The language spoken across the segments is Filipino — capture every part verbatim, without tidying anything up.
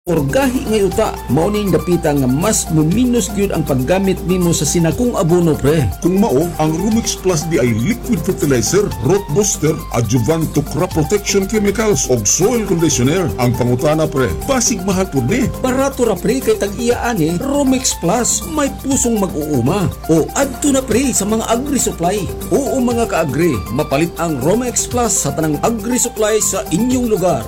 Orgahi nga yuta, mauning dapita nga mas muminus gyud ang paggamit nimo sa sinakong abono pre. Kung mao, ang Rumex Plus di ay liquid fertilizer, root booster, adjuvant to crop protection chemicals ug soil conditioner. Ang pangutana pre, basig mahal pud ni. Barato ra pre kay tag-iya ani Rumex Plus may pusong mag-uuma. O adto na pre sa mga agri-supply. Oo mga ka-agri, mapalit ang Rumex Plus sa tanang agri-supply sa inyong lugar.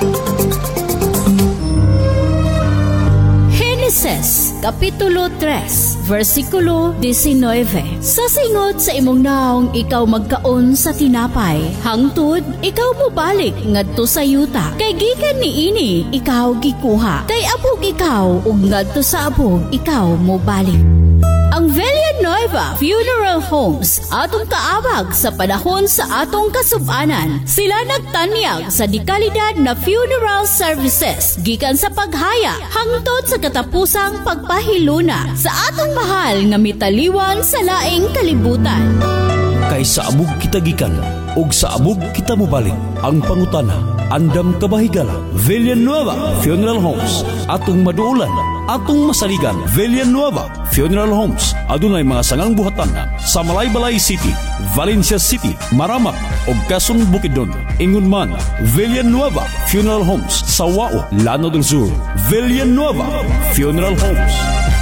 Genesis, Kapitulo three, versikulo nineteen. Sa singot sa imong naong ikaw magkaon sa tinapay, hangtod ikaw mobalik ngadto sa yuta. Kay gikan niini ikaw gikuha, kay abog ikaw ug ngadto sa abog ikaw mobalik. Ang Villanueva Funeral Homes atong kaabag sa panahon sa atong kasub-anan. Sila nagtanyag sa dekalidad na funeral services gikan sa paghaya hangtod sa katapusang pagpahiluna sa atong mahal nga mitaliwan sa laing kalibutan. Kay sa abog kita gikan ug sa abog kita mobalik. Ang pangutana, andam kabahigala. Villanueva Funeral Homes atong maduulan, atong masaligan. Villanueva Funeral Homes adunay mga sangang buhatan sa Malaybalay City, Valencia City, Maramak ug Quezon Bukidnon. Ingon man, Villanueva Funeral Homes sa Wao, Lanao del Sur. Villanueva Funeral Homes.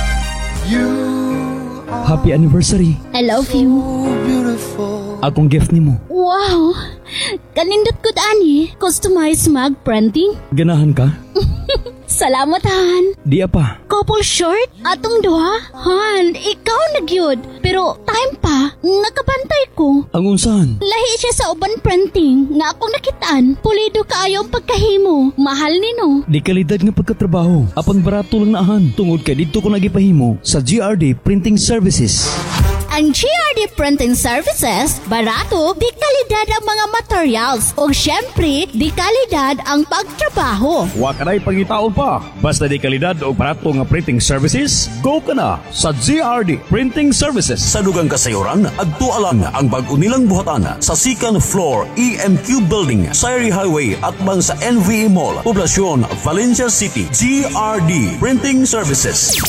Happy anniversary. I love you. Akong gift nimo. Wow! Kanindot ko ani, customized mag printing. Ganahan ka? Salamat, Han. Di apa. Couple short? Atong duha? Han, ikaw nagyod. Pero time pa, nakabantay ko. Ang unsahan? Lahi siya sa uban printing nga akong nakitaan. Pulido kaayo ang pagkahimo. Mahal nino. Di kalidad nga pagkatrabaho. Apan barato lang naahan. Tungod kay dito ko nagipahimo sa G R D Printing Services. Ang G R D Printing Services, barato, di kalidad ang mga materials o syempre, di kalidad ang pagtrabaho. Wa ka na'y pangitaon pa. Basta di kalidad o barato nga printing services, go ka na sa G R D Printing Services. Sa dugang kasayuran, agtualang ang bag-o nilang buhatan sa second floor E M Q Building, Sayri Highway at bang sa N V A Mall, Poblacion, Valencia City. G R D Printing Services.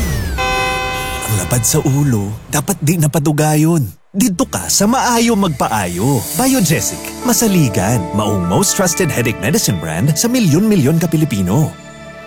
Lapad sa ulo, dapat di napadugayon. Dito ka sa maayo magpaayo. Biogesic, masaligan, maong most trusted headache medicine brand sa milyon-milyon ka Pilipino.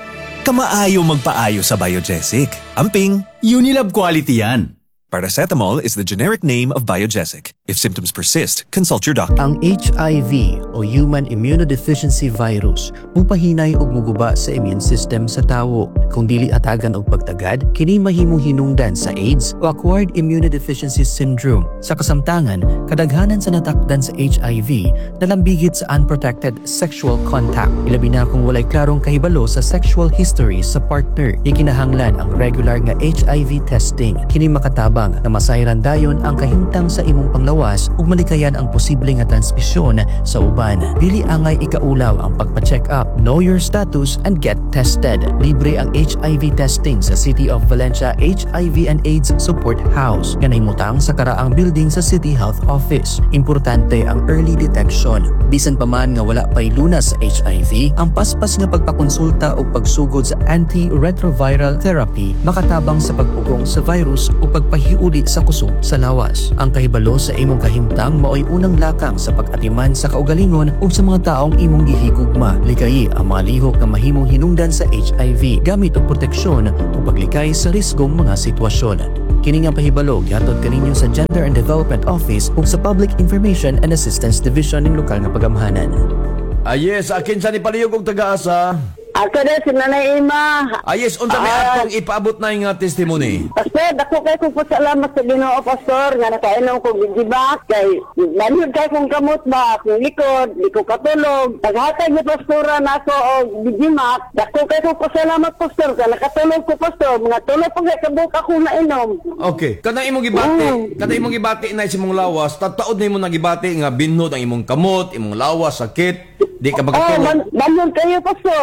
Kamaayo magpaayo sa Biogesic. Amping, Unilab quality yan. paracetamol is the generic name of Biogesic. If symptoms persist, consult your doctor. Ang H I V o Human Immunodeficiency Virus mupahinay og muguba sa immune system sa tawo. Kung dili atagan og pagtagad, kini mahimong hinungdan sa AIDS o Acquired Immunodeficiency Syndrome. Sa kasamtangan, kadaghanan sa natakdan sa H I V nalambigit sa unprotected sexual contact. Ilabi na kung walay klarong kahibalo sa sexual history sa partner. Ikinahanglan ang regular nga H I V testing. Kini makatabang na masayran dayon ang kahimtang sa imong panglawas ug malikayan ang posible nga transmisyon sa uban. Dili angay ikaulaw ang pagpa-check up, know your status and get tested. Libre ang H I V testing sa City of Valencia H I V and AIDS Support House. Ganahimutang sa karaang building sa City Health Office. Importante ang early detection. Bisan pa man nga wala pay lunas sa H I V, ang paspas nga pagpakonsulta o pagsugod sa antiretroviral therapy makatabang sa pagpugong sa virus o pagpahiuli sa kusog sa lawas. Ang kahibalo sa imong kahimtang maoy unang lakang sa pag-atiman sa kaugalingon ug sa mga taong imong gihigugma. Likayi ang mga lihok nga mahimong hinungdan sa H I V gamit og proteksyon o paglikay sa risgong mga sitwasyon. Kini nga pahibalo gihatod kaninyo sa Gender and Development Office ug sa Public Information and Assistance Division ng lokal nga pagamhanan. Ah yes, akin sa ni palihog og taga-asa. Ako na si Nanay Ima. Ah yes, unta may Ah. atong ipaabot na yung nga testimony. Pastor, dako kay kong pasalamat sa Ginoo, Pastor, nga nakainom kong gigibak, kay nangyod kay kong kamot ba, akong likod, di ko katulog. Paghatag ni Pastora na ako o gigimak, dako kay kong pasalamat, Pastor, ka nakatulog ko, Pastor, mga tulog po kay kabuk akong nainom. Okay, kana imong gibati, Mm. kana imong gibati na imong lawas, tataod na imong nagibati nga binhod ang imong kamot, imong lawas, sakit, di ka Oh, makatulog. man- manyon kayo, Pastor. Oh.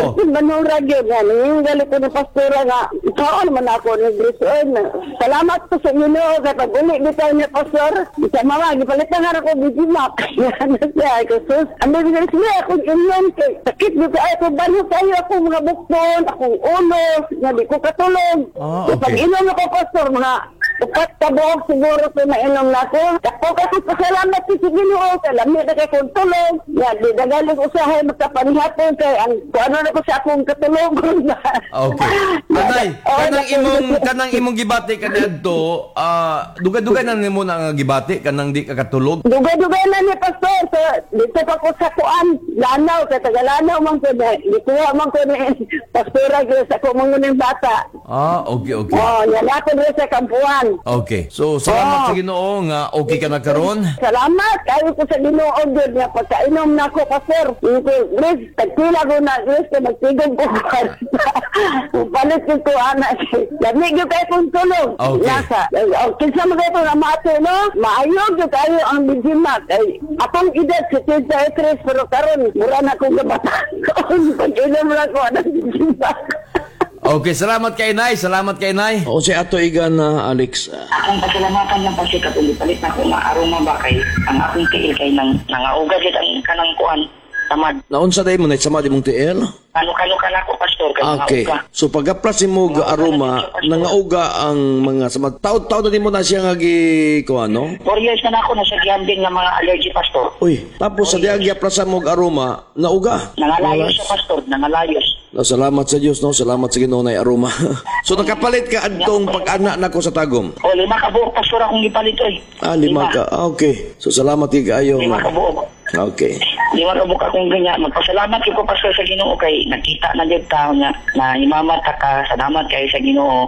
Bakit manurag yun nga? Yung galit ko ng pastora nga, ikaw naman ako nag-resign. Salamat po sa Ginoo kapag uli dito niya pastor. Sa mga, gipalitan nga ako bijimak. Ano siya, ako sus. Ang bigyan siya, akong inyon. Sakit dito ay ako, bano tayo akong mga bukton, akong ulo, nga di ko katulog. Ah, Kapag okay. inom ako pastor, mga upat ka buhok siguro ko mainom na ako. Ako kasi pasalamat ko sa Ginoo. Kalamit na kay kong tulog. Nga, di nagaling usahay magkapanihapon kay ang kung ano na ko sa akong katulog. Okay. Kanay, kanang imong kanang imong gibati kadto, ah dugay-dugay na nimo na nga gibati kanang di ka katulog. Dugay-dugay na ni pastor. So, dito pa ko sa kuan. Lanaw, sa Tagalanaw man ko na. Dito man ko ni pastora ko sa kumunguning bata. Ah, okay, okay. Oh, yan ako rin sa kampuan. Okay. So, salamat Oh. sa Ginoo nga okay ka na karon. Salamat kayo ko sa Ginoo gud nga pagkainom na ko pastor. Ito, Chris, tagpila ko na Chris ka magtigog ko. Palit ko ko anak. Lamig ko kayo kung tulog. Okay. Nasa. Oh, kinsa mo kayo na mato no? Maayog ko kayo ang bijimak. Ay, akong edad si Tita Chris pero karon mura na kong gabatan. Pag-inom na ko ang bijimak. Okay, salamat kay Nay, salamat kay Nay. O si Ato Igan na Alex. Akong pasalamatan lang kasi katulipalit na ko nga aroma ba kay ang akong tiil kay nang nangaugad it ang kanang kuan tamad. Naunsa day mo na sama di mong tiil? Kano-kano ka na ko pastor kay Okay. nangauga. So pag-aplas mo ga aroma, nangauga ang mga samad. Taod-taod na di mo na siya nga gi ko ano? Four years na na ako nasa gambling ng mga allergy pastor. Uy, tapos sa diag giaplasan mo ga aroma, nauga. Nangalayos siya pastor, nangalayos. No, salamat sa Dios no, salamat sa Ginoo na aroma. So nakapalit ka adtong pag-ana nako sa tagom. O lima ka buok pastor akong gipalit oy. Ah, lima ka. Ah, okay. So salamat kay kaayo. Lima ka buok. Okay. Lima ka buok akong ganyan. Magpasalamat ko pastor sa Ginoo kay nakita na jud ta nga na imamat ka. Salamat kay sa Ginoo.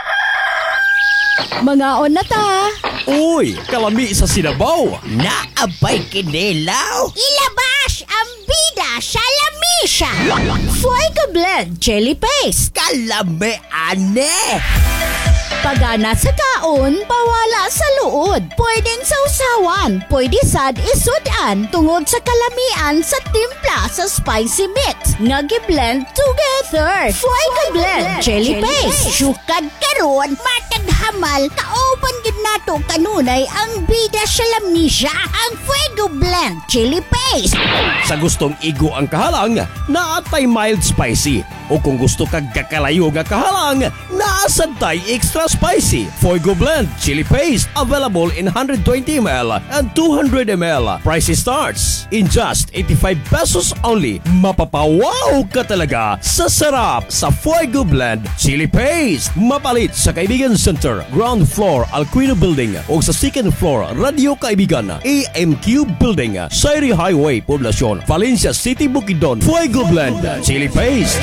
Mga on na ta. Uy, kalami sa Sinabaw. Naabay kinilaw. Ilabas ang bida sa lamisa. Fuego Blend Chili Paste. Kalami ane. Pagana sa kaon, pawala sa luod. Pwedeng sausawan, pwede sad isudan tungod sa kalamian sa timpla sa spicy mix. Nga gi-blend together. Fuego Blend Chili Paste. Sukad karon, matag hamal, kaopan gid nato kanunay ang bida sa lamisa, ang Fuego Blend Chili Paste. Sa gustong igo ang kahalang, naatay mild spicy. O kung gusto kag kakalayo nga kahalang, naasantay extra spicy. Fuego Blend Chili Paste available in one twenty milliliters and two hundred milliliters. Price starts in just eighty-five pesos only. Mapapawaw ka talaga sa sarap sa Fuego Blend Chili Paste. Mapalit sa Kaibigan Center, ground floor Alquino Building o sa second floor Radio Kaibigan A M Q Building, Sairi Highway, Poblacion, Valencia City, Bukidnon. Fuego Blend Chili Paste.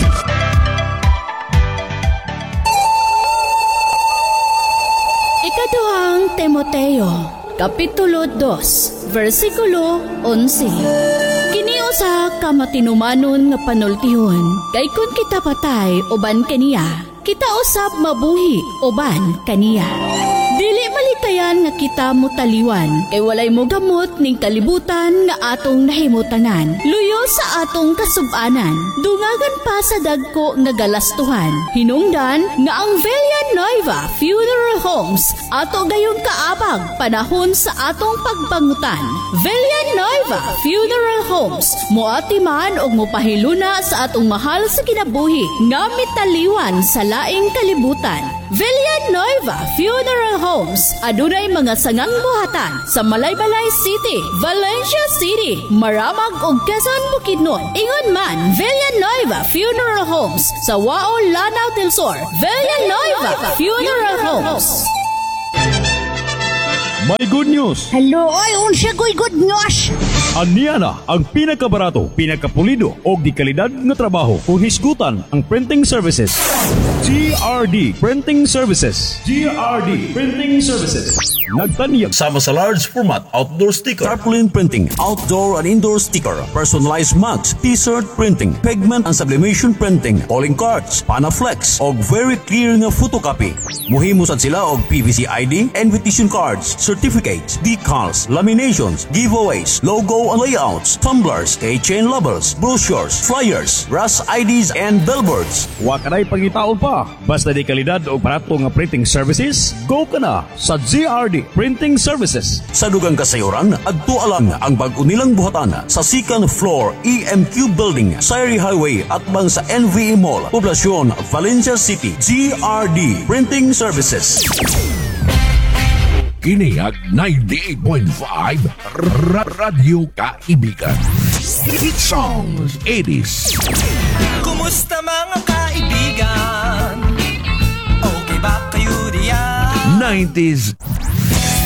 Ikaduhang Timoteo, Kapitulo two, versikulo eleven. Kiniusa ka matinumanon nga panultihon, kay kun kita patay uban kaniya, kita usab mabuhi uban kaniya. Dili malikayan nga kita mo taliwan, kay walay mo gamot ning kalibutan nga atong nahimutanan. Luyo sa atong kasubanan, dungagan pa sa dagko nga galastuhan. Hinungdan nga ang Villanueva Funeral Homes ato gayong kaabag panahon sa atong pagbangutan. Villanueva Funeral Homes moatiman og mopahiluna sa atong mahal sa kinabuhi nga mitaliwan sa laing kalibutan. Villanueva Funeral Homes adunay mga sangang buhatan sa Malaybalay City, Valencia City, Maramag ug Quezon, Bukidnon. Ingon man Villanueva Funeral Homes sa Wao, Lanao del Sur. Villanueva Funeral Homes. May good news! Hello, oy, unsa ko'y good news? Aniya na ang pinakabarato, pinakapulido o di kalidad na trabaho kung hisgutan ang printing services. G R D Printing Services. G R D Printing Services. Nagtaniyag sama sa large format outdoor sticker, tarpaulin printing, outdoor and indoor sticker, personalized mugs, t-shirt printing, pigment and sublimation printing, calling cards, panaflex og very clear nga photocopy. Muhimo sad sila og P V C I D, invitation cards, certificates, decals, laminations, giveaways, logo wall layouts, tumblers, keychain labels, brochures, flyers, brass I Ds, and billboards. Wa ka na'y pangitaon pa. Basta di kalidad o barato nga printing services, go ka na sa G R D Printing Services. Sa dugang kasayuran, adto alang ang bag-o nilang buhatan sa second floor E M Q Building, Sayri Highway at bang sa N V E Mall, Poblacion, Valencia City. G R D Printing Services. Kiniag ninety-eight point five R- Radyo Kaibigan. Hit songs eighties. Kumusta mga kaibigan? Okay ba kayo diyan? nineties